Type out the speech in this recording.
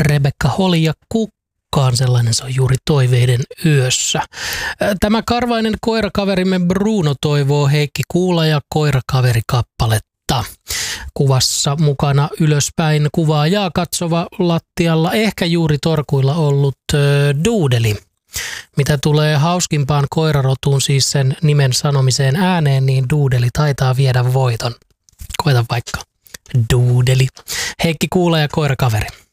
Rebekka Holi ja Kukkaan, sellainen se on juuri toiveiden yössä. Tämä karvainen koirakaverimme Bruno toivoo Heikki Kuula ja koirakaveri-kappaletta. Kuvassa mukana ylöspäin kuvaajaa katsova lattialla ehkä juuri torkuilla ollut Doodeli. Mitä tulee hauskimpaan koirarotuun, siis sen nimen sanomiseen ääneen, niin Doodeli taitaa viedä voiton. Koita vaikka. Doodeli. Heikki Kuula ja koirakaveri.